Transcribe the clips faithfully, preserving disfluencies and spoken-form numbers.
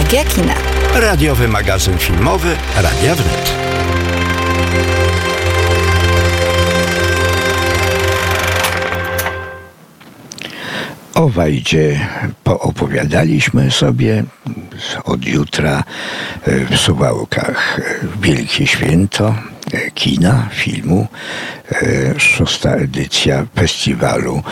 Nostalgia kina. Radiowy magazyn filmowy Radia Wnet. O Wajdzie poopowiadaliśmy sobie. Od jutra w Suwałkach wielkie święto kina, filmu, szósta edycja festiwalu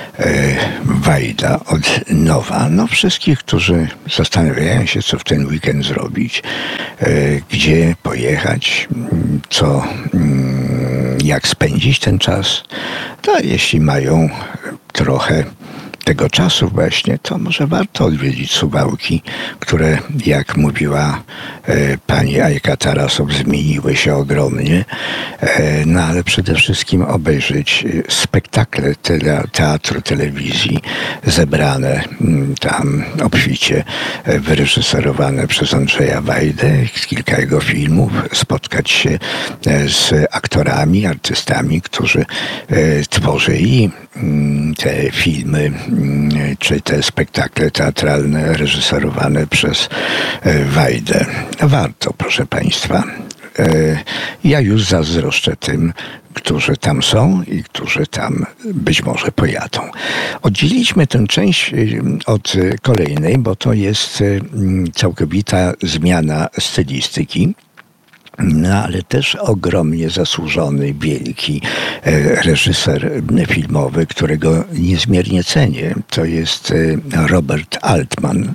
Wajda od nowa. No wszystkich, którzy zastanawiają się, co w ten weekend zrobić, gdzie pojechać, co, jak spędzić ten czas, to jeśli mają trochę tego czasu właśnie, to może warto odwiedzić Suwałki, które, jak mówiła e, pani Ajka Tarasow, zmieniły się ogromnie, e, no ale przede wszystkim obejrzeć spektakle tele, teatru, telewizji zebrane m, tam obficie, e, wyreżyserowane przez Andrzeja Wajdę, kilka jego filmów, spotkać się e, z aktorami, artystami, którzy e, tworzyli m, te filmy, czy te spektakle teatralne reżyserowane przez Wajdę. Warto, proszę Państwa. Ja już zazdroszczę tym, którzy tam są i którzy tam być może pojadą. Oddzieliliśmy tę część od kolejnej, bo to jest całkowita zmiana stylistyki. No, ale też ogromnie zasłużony, wielki reżyser filmowy, którego niezmiernie cenię. To jest Robert Altman.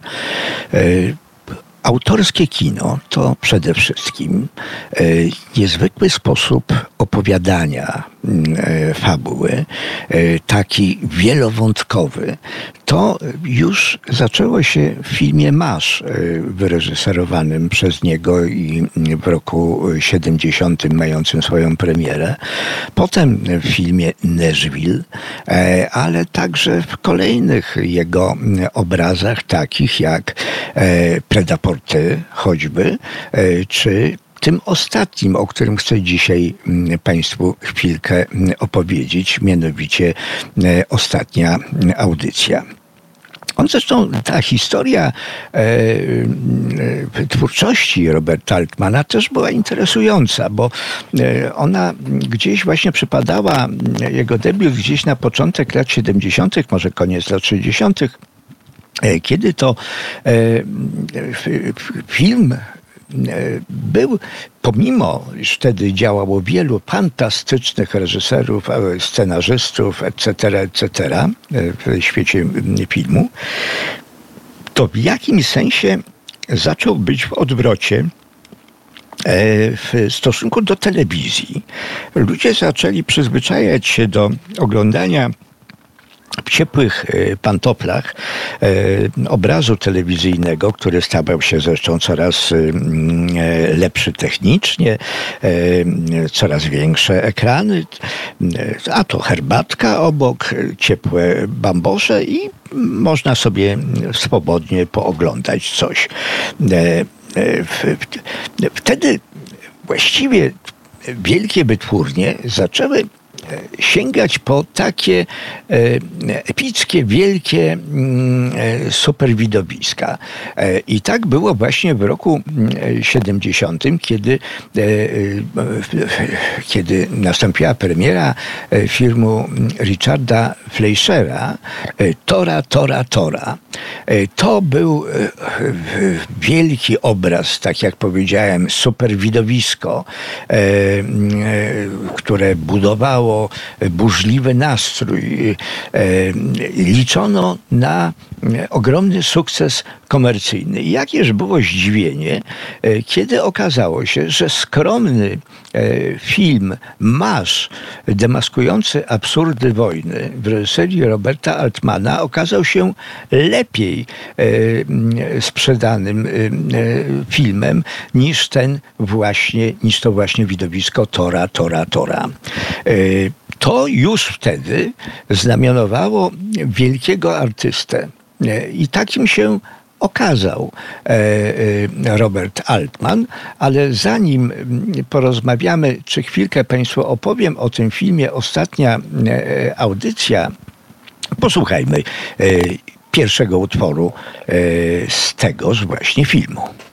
Autorskie kino to przede wszystkim niezwykły sposób opowiadania fabuły, taki wielowątkowy. To już zaczęło się w filmie Masz, wyreżyserowanym przez niego i w roku siedemdziesiątym mającym swoją premierę. Potem w filmie Nashville, ale także w kolejnych jego obrazach, takich jak Prêt-à-porter choćby, czy tym ostatnim, o którym chcę dzisiaj Państwu chwilkę opowiedzieć, mianowicie ostatnia audycja. On zresztą, ta historia e, e, twórczości Roberta Altmana też była interesująca, bo e, ona gdzieś właśnie przypadała, jego debiut gdzieś na początek lat siedemdziesiątych, może koniec lat sześćdziesiątych, e, kiedy to e, film był, pomimo iż wtedy działało wielu fantastycznych reżyserów, scenarzystów, et cetera, et cetera w świecie filmu, to w jakimś sensie zaczął być w odwrocie w stosunku do telewizji. Ludzie zaczęli przyzwyczajać się do oglądania w ciepłych pantoflach e, obrazu telewizyjnego, który stawał się zresztą coraz e, lepszy technicznie, e, coraz większe ekrany, e, a to herbatka obok, ciepłe bambosze i można sobie swobodnie pooglądać coś. E, e, w, wtedy właściwie wielkie wytwórnie zaczęły sięgać po takie epickie, wielkie super widowiska. I tak było właśnie w roku siedemdziesiątym, kiedy, kiedy nastąpiła premiera filmu Richarda Fleischera Tora, Tora, Tora. To był wielki obraz, tak jak powiedziałem, super widowisko, które budowało burzliwy nastrój. Liczono na ogromny sukces komercyjny. I jakież było zdziwienie, kiedy okazało się, że skromny film Masz, demaskujący absurdy wojny w reżyserii Roberta Altmana, okazał się lepiej sprzedanym filmem niż ten właśnie, niż to właśnie widowisko Tora, Tora, Tora. To już wtedy znamionowało wielkiego artystę. I takim się okazał Robert Altman, ale zanim porozmawiamy, czy chwilkę Państwu opowiem o tym filmie Ostatnia audycja, posłuchajmy pierwszego utworu z tegoż właśnie filmu.